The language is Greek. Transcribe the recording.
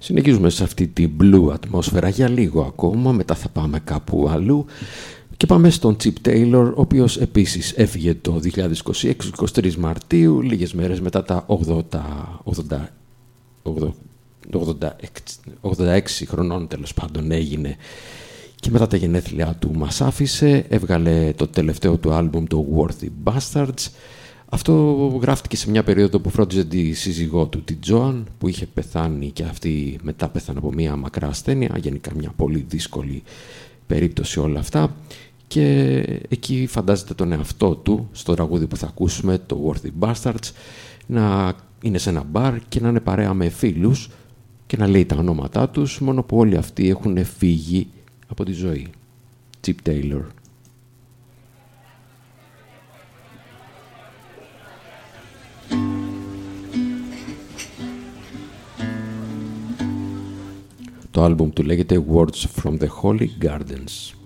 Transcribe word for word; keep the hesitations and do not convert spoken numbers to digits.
Συνεχίζουμε σε αυτή την blue ατμόσφαιρα για λίγο ακόμα, μετά θα πάμε κάπου αλλού και πάμε στον Chip Taylor, ο οποίος επίσης έφυγε το δύο χιλιάδες είκοσι έξι, είκοσι τρεις Μαρτίου, λίγες μέρες μετά τα ογδόντα, ογδόντα, ογδόντα, ογδόντα έξι χρονών τέλος πάντων έγινε, και μετά τα γενέθλιά του μας άφησε. Έβγαλε το τελευταίο του άλμπουμ, το Worthy Bastards. Αυτό γράφτηκε σε μια περίοδο που φρόντιζε τη σύζυγό του, την Τζόαν, που είχε πεθάνει και αυτή μετά πέθανε από μια μακρά ασθένεια, γενικά μια πολύ δύσκολη περίπτωση όλα αυτά, και εκεί φαντάζεται τον εαυτό του στο τραγούδι που θα ακούσουμε, το Worthy Bastards, να είναι σε ένα μπαρ και να είναι παρέα με φίλους και να λέει τα ονόματά τους, μόνο που όλοι αυτοί έχουν φύγει από τη ζωή. Chip Taylor. Το άλμπουμ του λέγεται Words from the Holy Gardens.